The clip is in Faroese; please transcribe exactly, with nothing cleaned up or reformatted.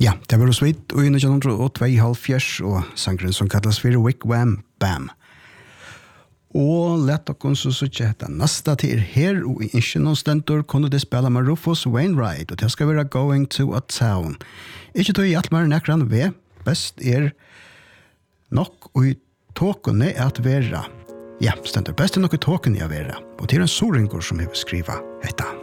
Ja, det var oss vidt, og i nitton oh two og sangren som kallas for Wigwam Bam. Og lett okkur så suttje hetta nasta til her, og i ikke noen stentor kunne de spela med Rufus Wainwright, og det skal være Going to a Town. Ikke tog i alt mer nekran ved, best er nok og i tåkene at vera. Ja, stentor best er nok i tåkene at vera, og til en soringur som hever skriva hetta.